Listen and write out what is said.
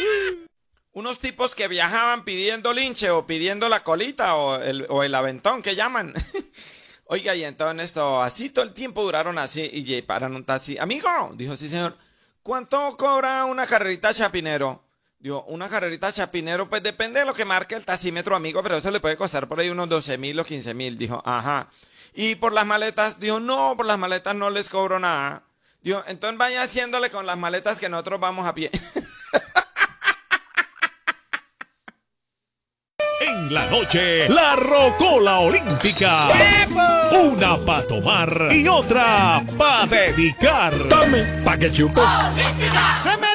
Unos tipos que viajaban pidiendo linche o pidiendo la colita o el aventón que llaman. Oiga, y entonces esto, así todo el tiempo duraron así y paran un taxi. Amigo, dijo, sí señor, ¿cuánto cobra una carrerita Chapinero? Digo, una carrerita Chapinero, pues depende de lo que marque el taxímetro, amigo, pero eso le puede costar por ahí unos 12.000 o 15.000. Dijo, ajá. Y por las maletas, dijo, no, por las maletas no les cobro nada. Dijo, entonces vaya haciéndole con las maletas que nosotros vamos a pie. En la noche, la Rocola Olímpica. Una para tomar y otra para dedicar. Tome, pa' que chupe. ¡Olímpica! ¡Se me